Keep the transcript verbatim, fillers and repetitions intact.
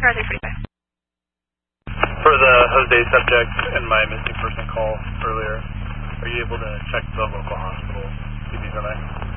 Charlie three five. For the Jose subject and my missing person call earlier, are you able to check the local hospital, see if he's in there?